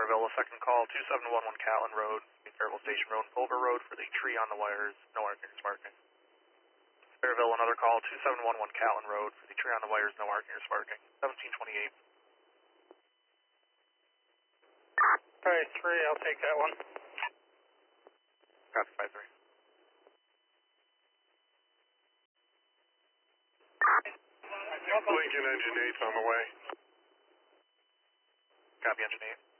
Caravella, second call, 2711 Catlin Road, Caravella Station Road, Fulver Road for the tree on the wires, no arcing or sparking. Caravella, another call, 2711 Catlin Road for the tree on the wires, no arcing or sparking, 1728. Alright, 3, I'll take that one. Copy, 5-3. Lincoln Engine 8's on the way. Copy, Engine 8.